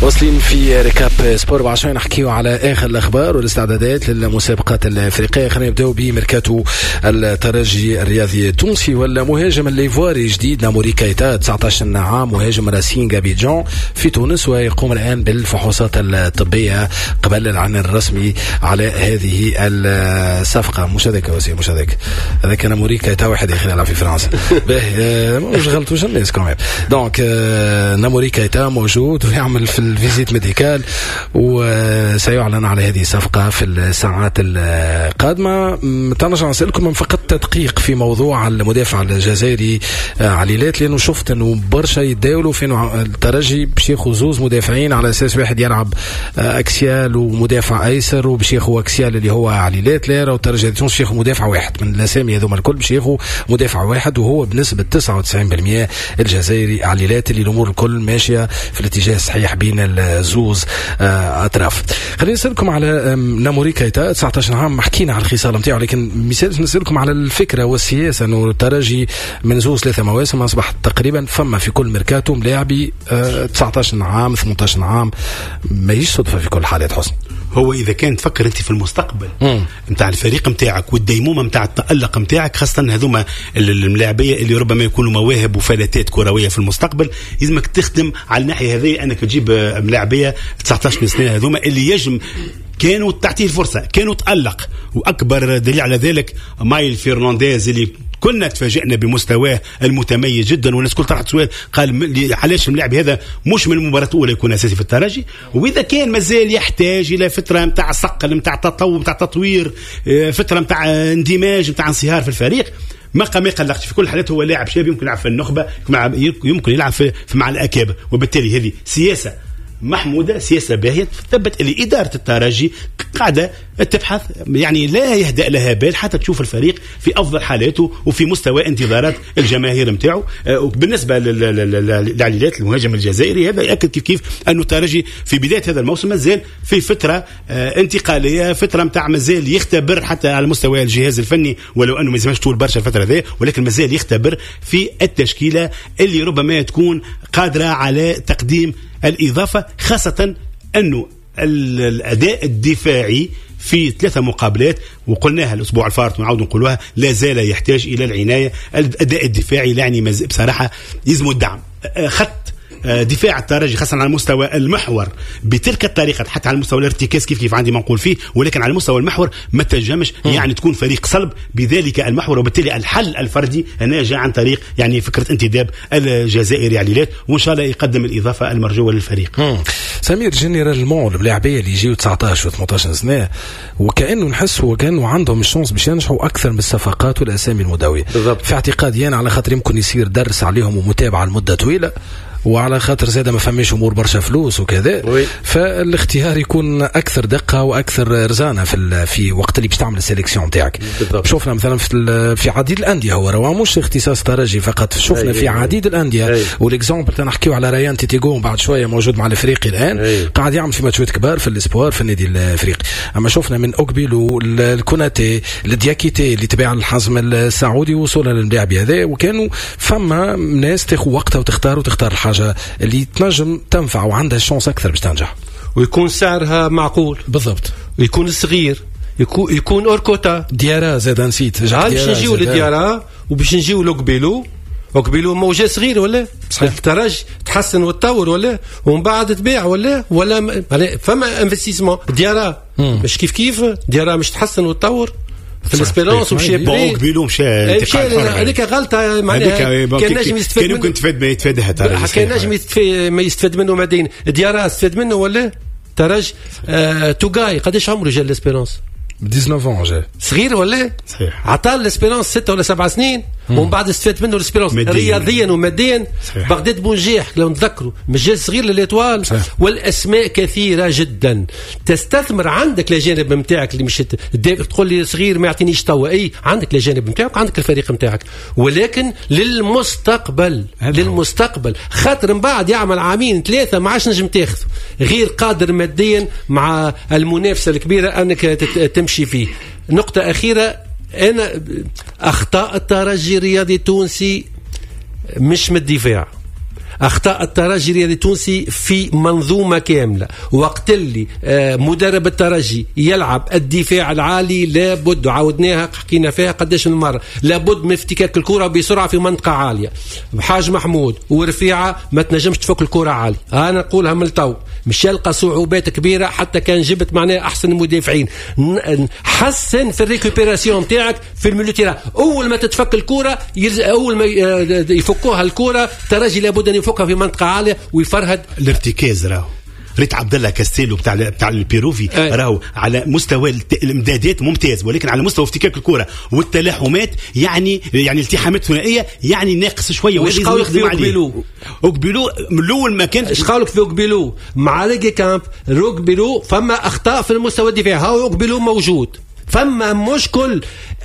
واصلين في ريكاب سبور عشان نحكيو على اخر الاخبار والاستعدادات للمسابقات الافريقيه. خلينا نبداو بميركاتو الترجي الرياضي التونسي والمهاجم الليفواري جديد ناموري كايتا 19 عام مهاجم راسينغ ابيجان في تونس ويقوم الان بالفحوصات الطبيه قبل الإعلان الرسمي على هذه الصفقه. مش هذاك وسيم مش هذاك ناموري كايتا واحد يلعب في فرنسا مش غلطوش الناس كمان. دونك ناموري كايتا موجود ويعمل في الفيزيت ميديكال وسيعلن على هذه الصفقة في الساعات القادمة. تنرجع نسألكم من فقط تدقيق في موضوع المدافع الجزائري عليلات، لأنه شفت أنه برشا يتداولوا في الترجي بشيخ زوز مدافعين على أساس واحد يلعب أكسيال ومدافع أيسر وبشيخ أكسيال اللي هو عليلات. لا راهو الترجي بشيخ مدافع واحد من الأسامي هذوما الكل بشيخه مدافع واحد وهو بنسبة 99% الجزائري عليلات اللي الأمور الكل ماشية في الاتجاه الصحيح بين الزوز أطراف. خلينا نسألكم على ناموري كايتا 19 عام. حكينا على الخصال نتاعو لكن مثال نسألكم على الفكرة والسياسة أنه الترجي من زوز 3 مواسم أصبح تقريبا فما في كل ميركاتو ملاعبي 19 عام 18 عام. ما يجيش صدفة في كل حالات حسن. هو إذا كان تفكر أنت في المستقبل متاع الفريق متاعك والديمومة متاع التألق متاعك، خاصة هذوما الملاعبية اللي ربما يكونوا مواهب وفلاتات كروية في المستقبل، لازمك تخدم على الناحية هذه أنك تجيب ملاعبية 19 سنة هذوما اللي يجم كانوا تعطيه الفرصة كانوا تألق. وأكبر دليل على ذلك مايل فرنانديز اللي كنا تفاجئنا بمستواه المتميز جدا، والناس كل طرحت سؤال قال علاش الملاعب هذا مش من المباراة الأولى يكون أساسي في الترجي، وإذا كان مازال يحتاج إلى فترة متاع صقل متاع تطور متاع تطوير فترة متاع اندماج متاع انصهار في الفريق ما يقلقش. في كل الحالات هو لاعب شاب يمكن يلعب في النخبة يمكن يلعب في مع الأكابر، وبالتالي هذه سياسة محمودة سياسة باهية تثبت اللي إدارة الترجي قاعدة تبحث يعني لا يهدأ لها بال حتى تشوف الفريق في أفضل حالاته وفي مستوى انتظارات الجماهير متاعه. بالنسبة لعليلات المهاجم الجزائري هذا يأكد كيف أنه الترجي في بداية هذا الموسم مازال في فترة انتقالية، فترة متاع مازال يختبر حتى على مستوى الجهاز الفني، ولو أنه ما يزمش طول برشا الفترة ذي، ولكن مازال يختبر في التشكيلة اللي ربما تكون قادرة على تقديم الإضافة، خاصة أنه الأداء الدفاعي في 3 مقابلات وقلناها الأسبوع الفارط ونعود نقولها لا زال يحتاج إلى العناية. الأداء الدفاعي يعني بصراحة يزم الدعم. خط دفاع الترجي خاصة على مستوى المحور بتلك الطريقة، حتى على مستوى الارتكاز كيف عندي ما نقول فيه، ولكن على مستوى المحور ما تنجمش يعني تكون فريق صلب بذلك المحور، وبالتالي الحل الفردي هنا جاء عن طريق يعني فكرة انتداب الجزائري عليلات، وإن شاء الله يقدم الإضافة المرجوة للفريق. سمير جنرال المول بلاعبية اللي يجيو 19 و 18 سنة وكأنه نحس وكأنه عندهم الشانس باش ينجحوا أكثر من الصفقات والأسامي المدوية في اعتقادي أنا، على خاطر يمكن يصير درس عليهم ومتابعة لمدة طويلة، وعلى خاطر زادة ما فماش أمور برشا فلوس وكذا فالاختيار يكون أكثر دقة وأكثر رزانة في وقت اللي باش تعمل السيليكسيون تاعك. شوفنا مثلا في عديد الأندية، هو راه مش اختصاص ترجي فقط، شوفنا في عديد الأندية والاكزامبل تنحكيو على ريان تيتيغون بعد شوية موجود مع الافريقي الآن قاعد يعمل في ماتشات كبار في الاسبوار في النادي الافريقي. اما شوفنا من اوكبيلو الكوناتي الدياكيتي اللي تبع الحزم السعودي وصولا للملاعب هذا، وكانوا فما ناس تاخذ وقتها وتختار الحاجة اللي تنجم تنفع وعندها الشانس أكثر باش تنجح، ويكون سعرها معقول بالضبط، ويكون صغير، يكون أوركوتا ديارا زاد نسيت باش نجيو لديارا وباش نجيو لوكبيلو موجة صغير ولا الترجي تحسن وتطور ولا ومن بعد تبيع ولا فما انفستيسمون ديارا مش كيف ديارا مش تحسن وتطور في الاسبيرانس ومشي بيلو مشى هذيك غلطه معناها كان نجم يستفاد منه، كان تفاد ما يتفادها ترى كان نجم ما يستفاد منه مدين ديارا استفاد منه ولا ترج توغاي قداش عمره جا الاسبيرانس 19 جا صغير ولا صحيح، عطى الاسبيرانس 6 ولا 7 سنين ومن بعد استفاد منه الاسبيرانس رياضيا وماديا. بغداد بونجيح لو نتذكروا مجال صغير للإطوال والاسماء كثيره جدا. تستثمر عندك الجانب نتاعك اللي مش تقول لي صغير ما يعطينيش توا، اي عندك الجانب نتاعك عندك الفريق نتاعك، ولكن للمستقبل خاطر من بعد يعمل عامين 3 ما عادش نجم تاخذ غير قادر ماديا مع المنافسه الكبيره انك تمشي فيه. نقطه اخيره، أنا أخطاء الترجي الرياضي التونسي مش من الدفاع، أخطاء الترجي الرياضي التونسي في منظومة كاملة. وقت اللي مدرب الترجي يلعب الدفاع العالي لابد، عودناها حكينا فيها قداش من مرة، لابد من افتكاك الكرة بسرعة في منطقة عالية. حاج محمود ورفيعة ما تنجمش تفك الكرة عالي، أنا نقولها من التو، مش يلقى صعوبات كبيرة حتى كان جبت معناه أحسن المدافعين. حسن في الريكوبيراسيون تاعك في الميلوتيرا، أول ما تتفك الكرة أول ما يفكوها الكرة ترجي لابد أن يفكها في منطقة عالية ويفرهد الارتكاز. راهو ريت عبد الله كاستيلو بتاع البيروفي راهو على مستوى الامدادات ممتاز، ولكن على مستوى افتكاك الكرة والتلاحمات يعني التحامات ثنائيه يعني ناقص شويه. وش قولك في اوكبيلو من الاول ما كان ايش قولك في اوكبيلو مع ريجي كامب؟ روكبيلو فما اخطاء في المستوى الدفاعي، هاو اوكبيلو موجود، فما مشكل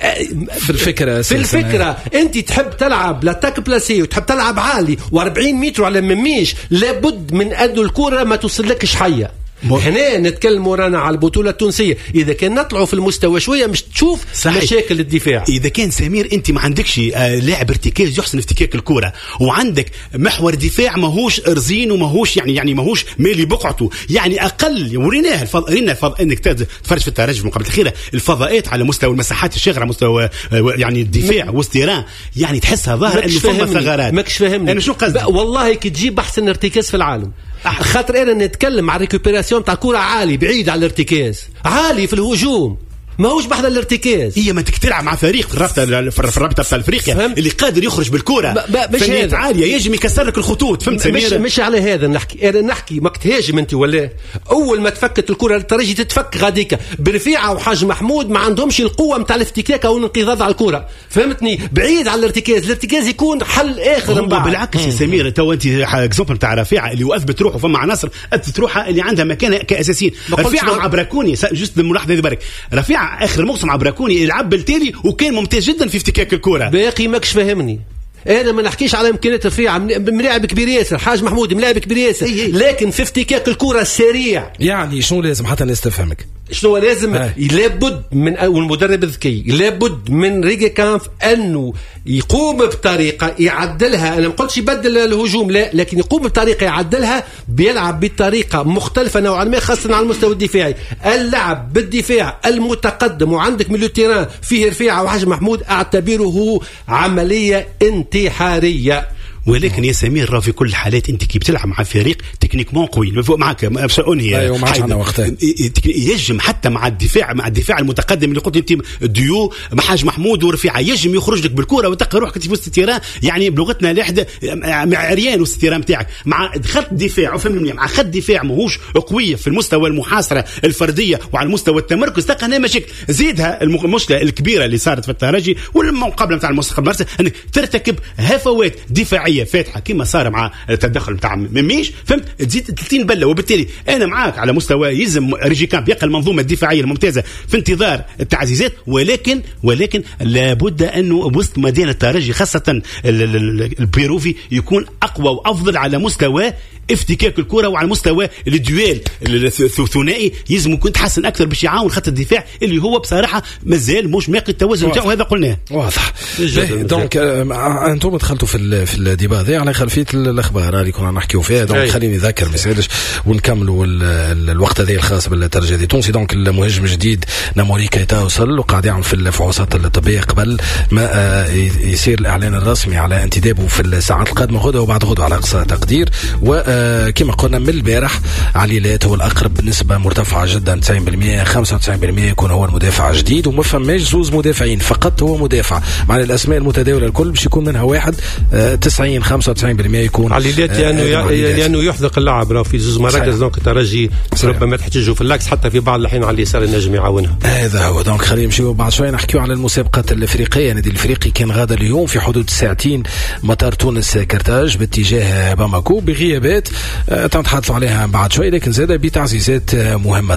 في الفكرة انت تحب تلعب لاتاك بلاسي وتحب تلعب عالي و40 متر على مميش، لابد من أدو الكرة ما توصلكش حية. هنا نتكلم رانا على البطولة التونسية، إذا كان نطلعوا في المستوى شوية مش تشوف صحيح. مشاكل الدفاع. إذا كان سمير أنت ما عندكش لاعب ارتكاز يحسن افتكاك الكرة، وعندك محور دفاع ماهوش رزين وماهوش يعني ماهوش مالي بقعته، يعني أقل وريناه أنك تفرج في الترجي من قبل الأخيرة الفضاءات على مستوى المساحات الشاغرة على مستوى يعني الدفاع والستيران، يعني تحسها ظاهر أنه فما ثغرات. ماكش فاهمني أنا شو قصدي؟ والله كي تجيب أحسن ارتكاز في العالم، خاطر انا نتكلم على الريكوبيراسيون تاع كرة عالي بعيد على الارتكاز، عالي في الهجوم ماهوش بحث الارتكاز. هي ما تلعب مع فريق في الرابطه بتاع افريقيا اللي قادر يخرج بالكره فنيات عاليه يجم يكسر لك الخطوط. فهمت سمير؟ مش على هذا نحكي، انا نحكي ما تهاجم انت ولا اول ما تفكت الكره الترجي تتفك غاديكا برفيعه وحاج محمود ما عندهمش القوه نتاع الافتكاك او الانقضاض على الكره، فهمتني؟ بعيد على الارتكاز يكون حل اخر من بعد. بالعكس يا سمير، تو انت اكزومبل تاع رفيعه اللي واثبت روحه، فما عناصر اثبت روحها اللي عندها مكانه كاساسيين. رفيعه مع براكوني جست الملاحظه هذه برك، رفيعه اخر موسم على براكوني يلعب بالتالي وكان ممتاز جدا في افتكاك الكره. باقي ماكش فاهمني، انا ما نحكيش على امكانيات رفيعه، ملاعب كبير ياسر، حاج محمود ملاعب كبير ياسر، لكن في افتكاك الكره السريع يعني شنو لازم حتى الناس تفهمك شنو لازم؟ لابد من والمدرب الذكي لابد من ريجي كامف انه يقوم بطريقه يعدلها. انا ما قلتش يبدل الهجوم لا، لكن يقوم بطريقه يعدلها، بيلعب بطريقه مختلفه نوعا ما خاصه على المستوى الدفاعي. اللعب بالدفاع المتقدم وعندك ميلو تيران فيه رفيعه وحاج محمود اعتبره عمليه انتحاريه. ولكن يا سمير راه في كل الحالات انت كي بتلعب مع فريق تكنيكمون قوي معك ايوه معنا وقتها يجم حتى مع الدفاع المتقدم اللي قلت انت ديو مع حاج محمود ورفيعه يجم يخرج لك بالكره وتلقى روحك في وسط التيران، يعني بلغتنا الواحده مع عريان وسط التيران نتاعك مع خط دفاع وفهمني مع خط دفاع ماهوش قويه في المستوى المحاصره الفرديه وعلى المستوى التمركز، تلقى هنا مشاكل. زيدها المشكله الكبيره اللي صارت في الترجي والمقابله نتاع المنتخب المصري انك ترتكب هفوات دفاعيه فاتحه كما صار مع التدخل نتاع مميش، فهمت؟ تزيد 30 بله. وبالتالي انا معاك على مستوى يلزم ريجي كامب يقل المنظومه الدفاعيه الممتازه في انتظار التعزيزات، ولكن لابد انه وسط مدينه الترجي خاصه البيروفي يكون اقوى وافضل على مستوى افتكاك الكره وعلى مستوى الديويل الثنائي، يلزم يكون تحسن اكثر باش يعاون خط الدفاع اللي هو بصراحه مازال مش ماقي التوازن تاعو. هذا قلناه واضح. دونك انتم دخلتوا في الديبا هذا على خلفيه الاخبار اللي كنا نحكيو فيها، دونك خليني نذكر مسادش ونكملوا الوقت هذا الخاص بالترجي التونسي. دونك المهاجم الجديد ناموري كايتا وصل وقاعد يعمل في الفحوصات الطبيه قبل ما يصير الاعلان الرسمي على انتدابه في الساعات القادمه غدا وبعد غدا على اقصى تقدير. وكما قلنا من البارح عليلات هو الاقرب بنسبه مرتفعه جدا 90% 95% يكون هو المدافع الجديد، وما فماش زوز مدافعين فقط، هو مدافع مع الاسماء المتداوله الكل باش يكون منها واحد 90-95% يكون عليلات لانه يحذق اللاعب راه في زوز مراكز. دونك الترجي ربما تحتاجوا في اللاكس حتى في بعض الحين على اليسار النجم يعاونها. هذا هو. دونك خلينا نمشيو بعد شويه نحكيو على المسابقات الافريقيه. نادي الافريقي كان غدا اليوم في حدود ساعتين مطار تونس كرتاج باتجاه باماكو بغيابات تنتحدثوا عليها بعد شويه، لكن زاد بتعزيزات مهمه.